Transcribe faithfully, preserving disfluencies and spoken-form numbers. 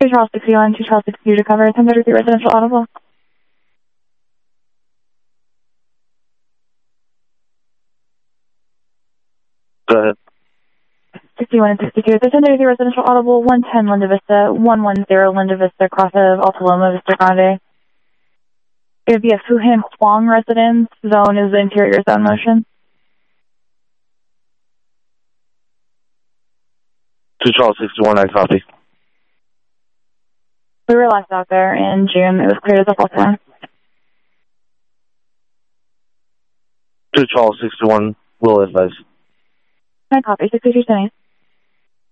two Charles sixty-one, two Charles sixty-two to cover ten thirty-three residential audible. Go ahead. sixty-one and sixty-two. The ten thirty-three residential audible, one ten Linda Vista, one one zero Linda Vista, cross of Altaloma, Vista Grande. It would be a Fuhan Huang residence. Zone is the interior zone motion. two Charles sixty-one, I copy. We were last out there in June. It was cleared as a false alarm. two Charles sixty-one, will advise. I copy. sixty-two seventy.